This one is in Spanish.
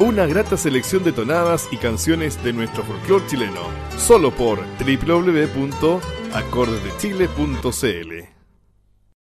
Una grata selección de tonadas y canciones de nuestro folclore chileno, solo por www.acordesdechile.cl.